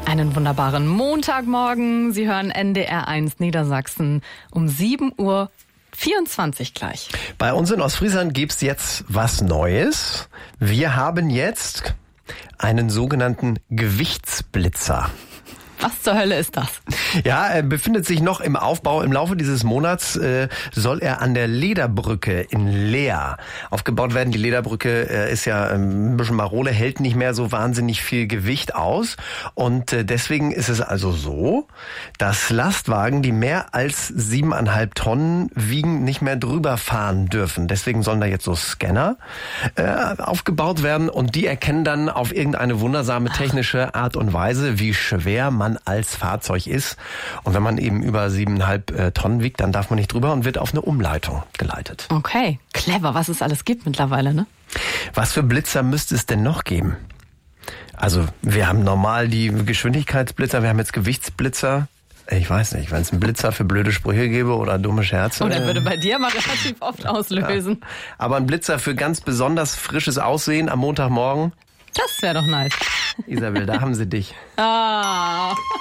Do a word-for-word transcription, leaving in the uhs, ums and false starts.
Einen wunderbaren Montagmorgen. Sie hören N D R eins Niedersachsen um sieben Uhr vierundzwanzig gleich. Bei uns in Ostfriesland gibt's jetzt was Neues. Wir haben jetzt einen sogenannten Gewichtsblitzer. Was zur Hölle ist das? Ja, er befindet sich noch im Aufbau. Im Laufe dieses Monats äh, soll er an der Lederbrücke in Leer aufgebaut werden. Die Lederbrücke äh, ist ja ein bisschen marode, hält nicht mehr so wahnsinnig viel Gewicht aus. Und äh, deswegen ist es also so, dass Lastwagen, die mehr als siebeneinhalb Tonnen wiegen, nicht mehr drüber fahren dürfen. Deswegen sollen da jetzt so Scanner äh, aufgebaut werden und die erkennen dann auf irgendeine wundersame technische Art und Weise, wie schwer man als Fahrzeug ist. Und wenn man eben über siebeneinhalb äh, Tonnen wiegt, dann darf man nicht drüber und wird auf eine Umleitung geleitet. Okay, clever, was es alles gibt mittlerweile, ne? Was für Blitzer müsste es denn noch geben? Also wir haben normal die Geschwindigkeitsblitzer, wir haben jetzt Gewichtsblitzer. Ich weiß nicht, wenn es einen Blitzer für blöde Sprüche gäbe oder dumme Scherze. Oh, der würde bei dir mal relativ oft auslösen. Ja. Aber ein Blitzer für ganz besonders frisches Aussehen am Montagmorgen. Das wäre doch nice. Isabel, da haben sie dich. Ah.